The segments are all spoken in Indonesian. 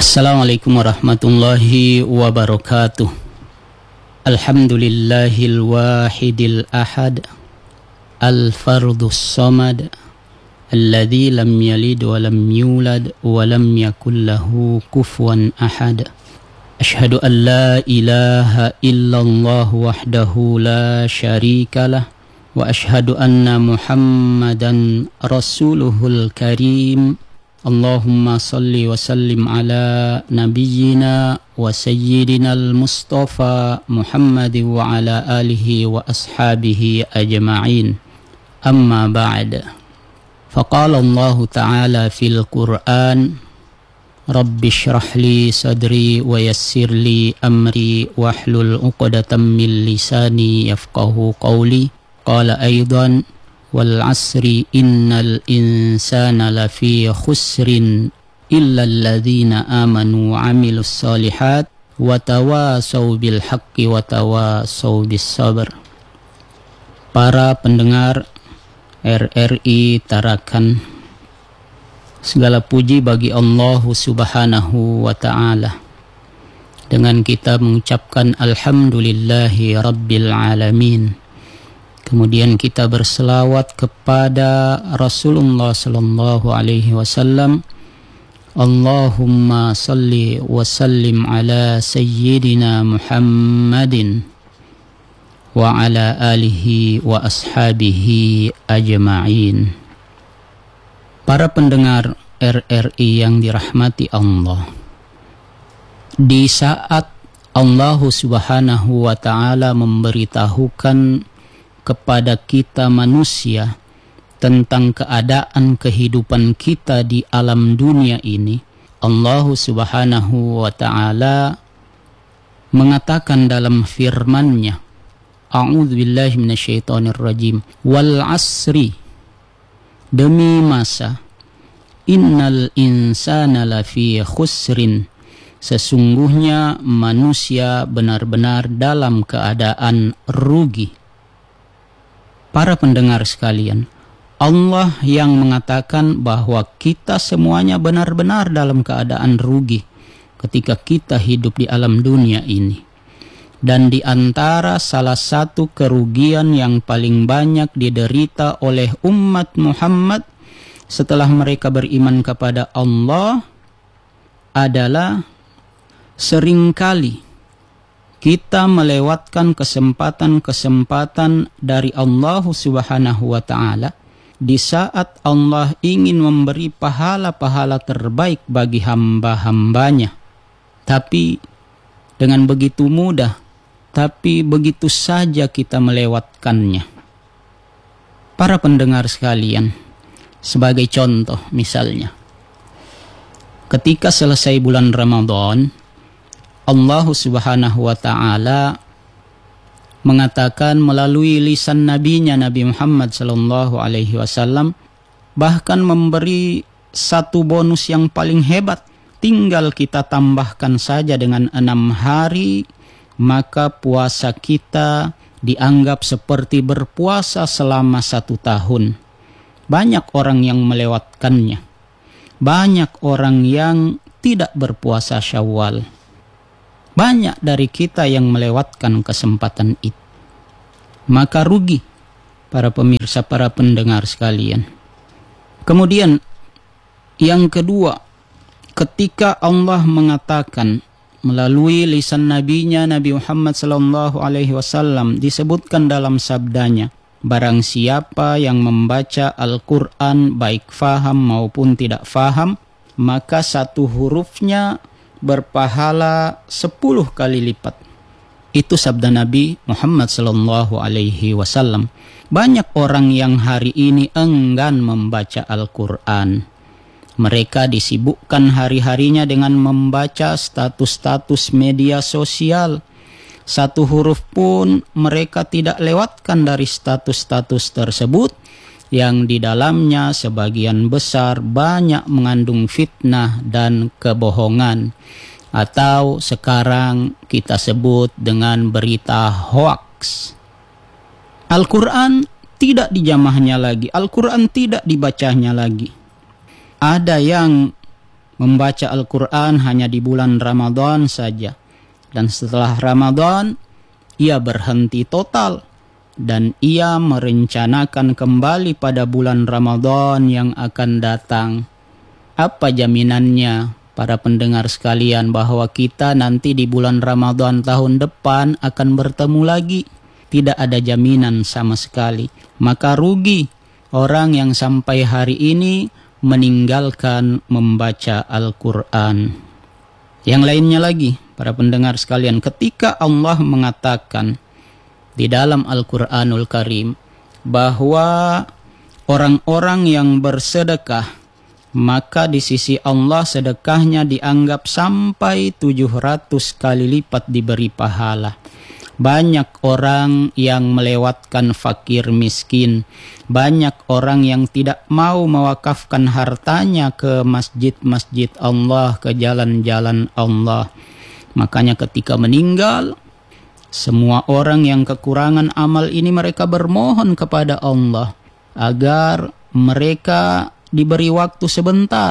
Assalamualaikum warahmatullahi wabarakatuh. Alhamdulillahil wahidil ahad, al-fardus samad, alladzi lam yalid wa lam yulad wa lam yakul lahu kufuwan ahad. Ashhadu an la ilaha illallah wahdahu la syarikalah wa ashhadu anna Muhammadan rasuluhul karim. Allahumma salli wa sallim ala nabiyyina wa sayyidina al-Mustafa Muhammad wa ala alihi wa ashabihi ajma'in. Amma ba'd. Faqala Allah ta'ala fil Qur'an, Rabbi shrah li sadri wa yassir li amri wahlul 'uqdatam min lisani yafqahu qawli. Qala aidan wal asri innal insana lafi khusrin illa alladhina amanu wa amilus solihat wa tawasaw bil haqqi wa tawasaw bis sabr. Para pendengar RRI Tarakan, segala puji bagi Allah Subhanahu wa ta'ala. Dengan kita mengucapkan alhamdulillahi rabbil alamin. Kemudian kita berselawat kepada Rasulullah sallallahu alaihi wasallam. Allahumma salli wa sallim ala sayyidina Muhammadin wa ala alihi wa ashabihi ajma'in. Para pendengar RRI yang dirahmati Allah, di saat Allah Subhanahu wa ta'ala memberitahukan kepada kita manusia tentang keadaan kehidupan kita di alam dunia ini, Allah Subhanahu wa ta'ala mengatakan dalam firman-Nya, A'udzubillahi minasyaitonirrajim, wal asri, demi masa, innal insana lafi khusrin, sesungguhnya manusia benar-benar dalam keadaan rugi. Para pendengar sekalian, Allah yang mengatakan bahwa kita semuanya benar-benar dalam keadaan rugi ketika kita hidup di alam dunia ini. Dan di antara salah satu kerugian yang paling banyak diderita oleh umat Muhammad setelah mereka beriman kepada Allah adalah seringkali kita melewatkan kesempatan-kesempatan dari Allah Subhanahu wa ta'ala di saat Allah ingin memberi pahala-pahala terbaik bagi hamba-hambanya. Tapi dengan begitu mudah, tapi begitu saja kita melewatkannya. Para pendengar sekalian, sebagai contoh misalnya, ketika selesai bulan Ramadan, Allah Subhanahu wa ta'ala mengatakan melalui lisan nabinya Nabi Muhammad sallallahu alaihi wasallam, bahkan memberi satu bonus yang paling hebat. Tinggal kita tambahkan saja dengan 6 hari, maka puasa kita dianggap seperti berpuasa selama 1 tahun. Banyak orang yang melewatkannya. Banyak orang yang tidak berpuasa Syawal. Banyak dari kita yang melewatkan kesempatan itu. Maka rugi para pemirsa, para pendengar sekalian. Kemudian yang kedua, ketika Allah mengatakan melalui lisan nabinya Nabi Muhammad sallallahu alaihi wasallam, disebutkan dalam sabdanya, barang siapa yang membaca Al-Quran baik faham maupun tidak faham, maka satu hurufnya berpahala 10 kali lipat. Itu sabda Nabi Muhammad sallallahu alaihi wasallam. Banyak orang yang hari ini enggan membaca Al-Quran. Mereka disibukkan hari-harinya dengan membaca status-status media sosial. Satu huruf pun mereka tidak lewatkan dari status-status tersebut, yang di dalamnya sebagian besar banyak mengandung fitnah dan kebohongan, atau sekarang kita sebut dengan berita hoaks. Al-Quran tidak dijamahnya lagi, Al-Quran tidak dibacanya lagi. Ada yang membaca Al-Quran hanya di bulan Ramadan saja. Dan setelah Ramadan, ia berhenti total. Dan ia merencanakan kembali pada bulan Ramadan yang akan datang. Apa jaminannya para pendengar sekalian bahwa kita nanti di bulan Ramadan tahun depan akan bertemu lagi? Tidak ada jaminan sama sekali. Maka rugi orang yang sampai hari ini meninggalkan membaca Al-Quran. Yang lainnya lagi, para pendengar sekalian, ketika Allah mengatakan di dalam Al-Quranul Karim bahwa orang-orang yang bersedekah, maka di sisi Allah sedekahnya dianggap sampai 700 kali lipat diberi pahala. Banyak orang yang melewatkan fakir miskin. Banyak orang yang tidak mau mewakafkan hartanya ke masjid-masjid Allah, ke jalan-jalan Allah. Makanya ketika meninggal, semua orang yang kekurangan amal ini mereka bermohon kepada Allah agar mereka diberi waktu sebentar,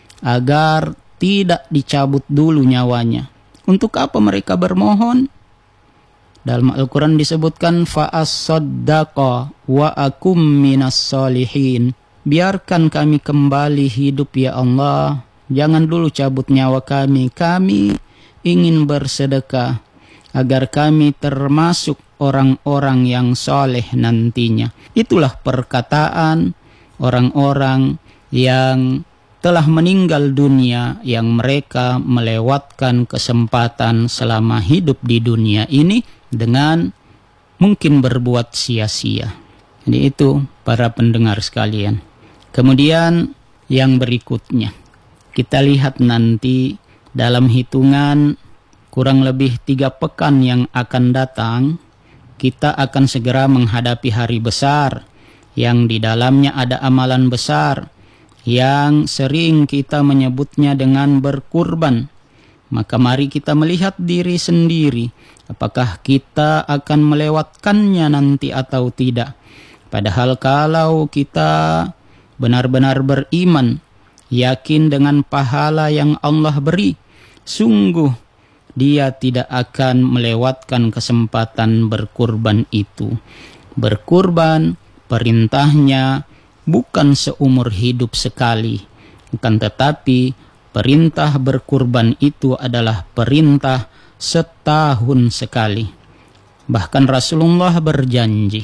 agar tidak dicabut dulu nyawanya. Untuk apa mereka bermohon? Dalam Al-Quran disebutkan fa'as-saddaqa wa akum minas solihin. Biarkan kami kembali hidup ya Allah. Jangan dulu cabut nyawa kami. Kami ingin bersedekah agar kami termasuk orang-orang yang soleh nantinya. Itulah perkataan orang-orang yang telah meninggal dunia, yang mereka melewatkan kesempatan selama hidup di dunia ini dengan mungkin berbuat sia-sia. Jadi itu para pendengar sekalian. Kemudian yang berikutnya, kita lihat nanti dalam hitungan kurang lebih 3 pekan yang akan datang, kita akan segera menghadapi hari besar yang di dalamnya ada amalan besar yang sering kita menyebutnya dengan berkurban. Maka mari kita melihat diri sendiri, apakah kita akan melewatkannya nanti atau tidak. Padahal kalau kita benar-benar beriman, yakin dengan pahala yang Allah beri, sungguh dia tidak akan melewatkan kesempatan berkurban itu. Berkurban perintahnya bukan seumur hidup sekali, akan tetapi perintah berkurban itu adalah perintah setahun sekali. Bahkan Rasulullah berjanji.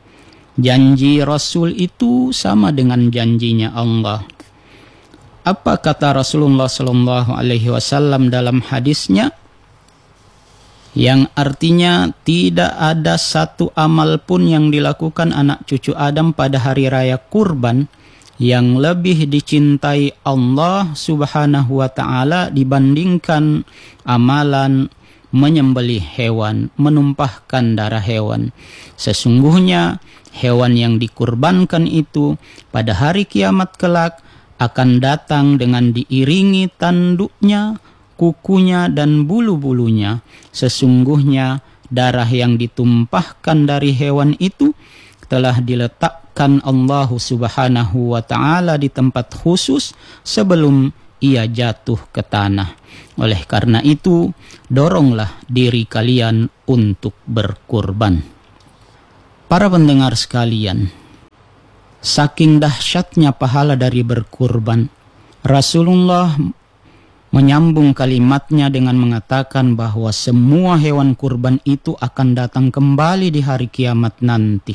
Janji Rasul itu sama dengan janjinya Allah. Apa kata Rasulullah SAW dalam hadisnya? Yang artinya tidak ada satu amal pun yang dilakukan anak cucu Adam pada hari raya kurban yang lebih dicintai Allah Subhanahu wa ta'ala dibandingkan amalan menyembelih hewan, menumpahkan darah hewan. Sesungguhnya hewan yang dikurbankan itu pada hari kiamat kelak akan datang dengan diiringi tanduknya, kukunya dan bulu-bulunya. Sesungguhnya darah yang ditumpahkan dari hewan itu telah diletakkan Allah Subhanahu wa ta'ala di tempat khusus sebelum ia jatuh ke tanah. Oleh karena itu, doronglah diri kalian untuk berkurban. Para pendengar sekalian, saking dahsyatnya pahala dari berkurban, Rasulullah menyambung kalimatnya dengan mengatakan bahwa semua hewan kurban itu akan datang kembali di hari kiamat nanti.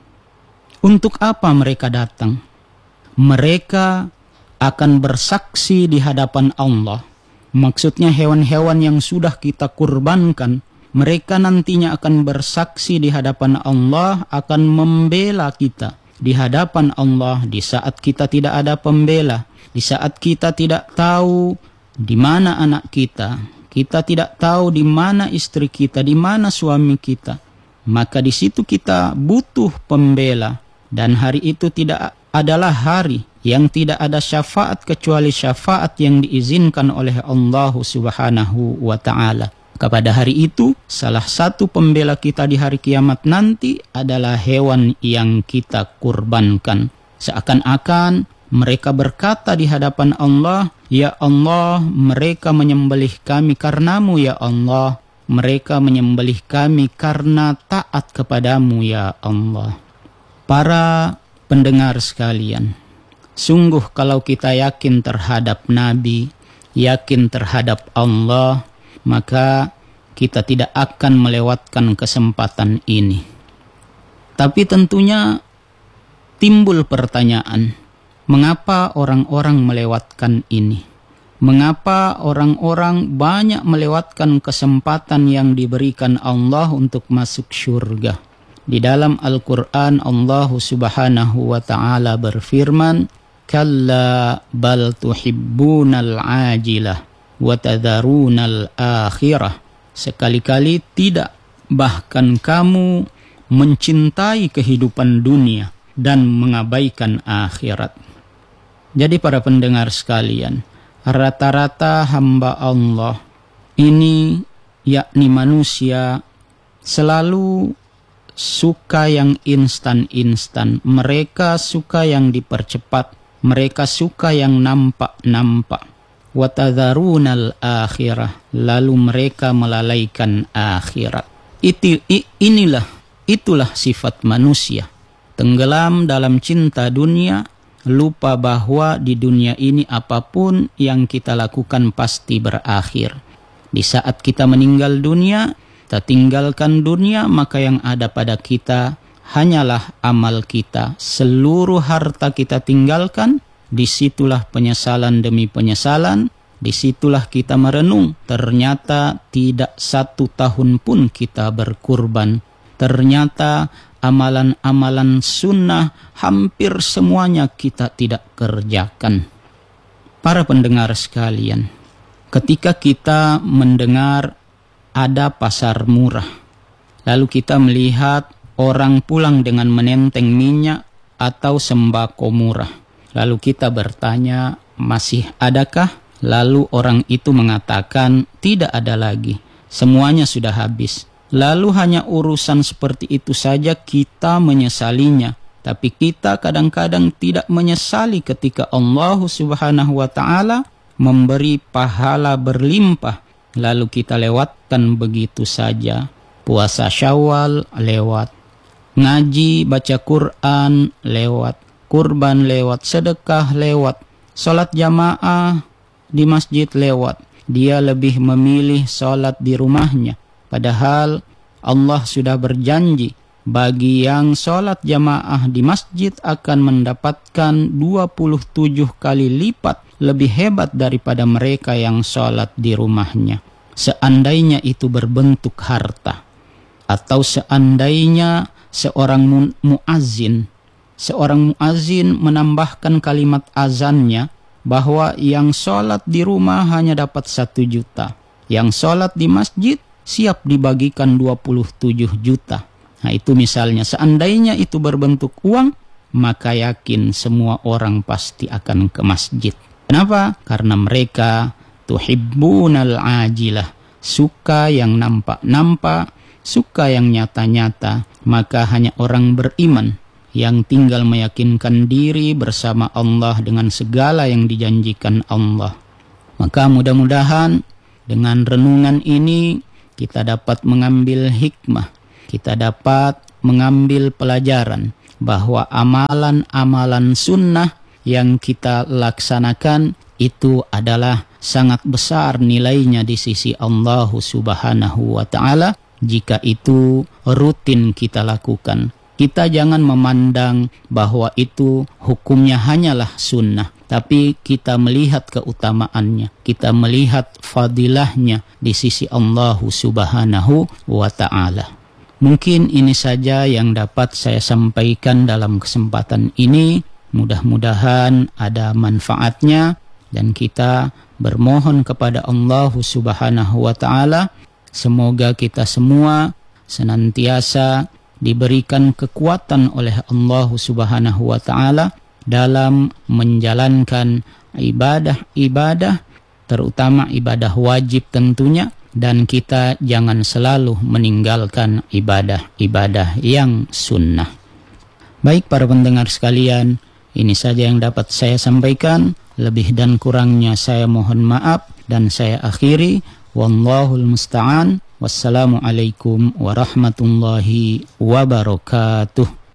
Untuk apa mereka datang? Mereka akan bersaksi di hadapan Allah. Maksudnya hewan-hewan yang sudah kita kurbankan, mereka nantinya akan bersaksi di hadapan Allah, akan membela kita di hadapan Allah di saat kita tidak ada pembela, di saat kita tidak tahu di mana anak kita, kita tidak tahu di mana istri kita, di mana suami kita. Maka di situ kita butuh pembela. Dan hari itu tidak adalah hari yang tidak ada syafaat kecuali syafaat yang diizinkan oleh Allah Subhanahu wa ta'ala. Kepada hari itu, salah satu pembela kita di hari kiamat nanti adalah hewan yang kita kurbankan. Seakan-akan Mereka berkata di hadapan Allah, "Ya Allah, mereka menyembelih kami karenamu ya Allah. Mereka menyembelih kami karena taat kepadamu ya Allah." Para pendengar sekalian, sungguh kalau kita yakin terhadap Nabi, yakin terhadap Allah, maka kita tidak akan melewatkan kesempatan ini. Tapi tentunya timbul pertanyaan, mengapa orang-orang melewatkan ini? Mengapa orang-orang banyak melewatkan kesempatan yang diberikan Allah untuk masuk surga? Di dalam Al-Quran Allah Subhanahu wa ta'ala berfirman, "Kalla bal tuhibbunal ajilah wa tadharunal akhirah." Sekali-kali tidak, bahkan kamu mencintai kehidupan dunia dan mengabaikan akhirat. Jadi para pendengar sekalian, rata-rata hamba Allah ini, yakni manusia, selalu suka yang instan-instan. Mereka suka yang dipercepat. Mereka suka yang nampak-nampak. Watadharunal akhirah, lalu mereka melalaikan akhirat. Itulah sifat manusia. Tenggelam dalam cinta dunia, lupa bahwa di dunia ini apapun yang kita lakukan pasti berakhir. Di saat kita meninggal dunia, kita tinggalkan dunia, maka yang ada pada kita hanyalah amal kita. Seluruh harta kita tinggalkan. Disitulah penyesalan demi penyesalan. Disitulah kita merenung. Ternyata tidak 1 tahun pun kita berkurban. Ternyata amalan-amalan sunnah hampir semuanya kita tidak kerjakan. Para pendengar sekalian, ketika kita mendengar ada pasar murah, lalu kita melihat orang pulang dengan menenteng minyak atau sembako murah, lalu kita bertanya, masih adakah? Lalu orang itu mengatakan, tidak ada lagi, semuanya sudah habis. Lalu hanya urusan seperti itu saja kita menyesalinya. Tapi kita kadang-kadang tidak menyesali ketika Allah Subhanahu wa ta'ala memberi pahala berlimpah, lalu kita lewatkan begitu saja. Puasa Syawal lewat, ngaji baca Quran lewat, kurban lewat, sedekah lewat, sholat jamaah di masjid lewat. Dia lebih memilih sholat di rumahnya. Padahal Allah sudah berjanji, bagi yang sholat jamaah di masjid akan mendapatkan 27 kali lipat lebih hebat daripada mereka yang sholat di rumahnya. Seandainya itu berbentuk harta, atau seandainya seorang muazzin menambahkan kalimat azannya bahwa yang sholat di rumah hanya dapat 1 juta, yang sholat di masjid siap dibagikan 27 juta. Nah itu misalnya, seandainya itu berbentuk uang, maka yakin semua orang pasti akan ke masjid. Kenapa? Karena mereka tuhibbunal ajilah, suka yang nampak-nampak, suka yang nyata-nyata. Maka hanya orang beriman yang tinggal meyakinkan diri bersama Allah dengan segala yang dijanjikan Allah. Maka mudah-mudahan dengan renungan ini kita dapat mengambil hikmah, kita dapat mengambil pelajaran bahwa amalan-amalan sunnah yang kita laksanakan itu adalah sangat besar nilainya di sisi Allah Subhanahu wa ta'ala jika itu rutin kita lakukan. Kita jangan memandang bahwa itu hukumnya hanyalah sunnah, tapi kita melihat keutamaannya, kita melihat fadilahnya di sisi Allah Subhanahu wa ta'ala. Mungkin ini saja yang dapat saya sampaikan dalam kesempatan ini. Mudah-mudahan ada manfaatnya dan kita bermohon kepada Allah Subhanahu wa ta'ala semoga kita semua senantiasa diberikan kekuatan oleh Allah Subhanahu wa ta'ala dalam menjalankan ibadah-ibadah, terutama ibadah wajib tentunya, dan kita jangan selalu meninggalkan ibadah-ibadah yang sunnah. Baik para pendengar sekalian, Ini saja yang dapat saya sampaikan. Lebih dan kurangnya saya mohon maaf dan saya akhiri. Wallahul musta'an. Wassalamualaikum warahmatullahi wabarakatuh.